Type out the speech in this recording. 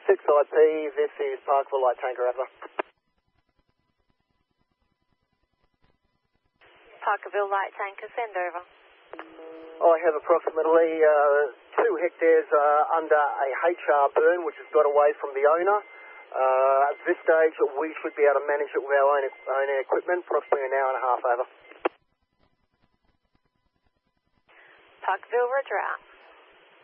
6IP, this is Parkville Light Tanker, over. Parkerville Light Tanker, send over. I have approximately 2 hectares under a HR burn which has got away from the owner. At this stage we should be able to manage it with our own equipment, approximately an hour and a half, over. Parkerville, roger out.